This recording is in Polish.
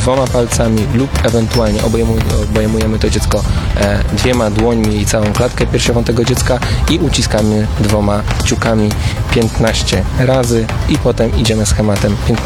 2 palcami lub ewentualnie obejmujemy to dziecko 2 dłońmi i całą klatkę piersiową tego dziecka i uciskamy 2 ciukami 15 razy i potem idziemy schematem 15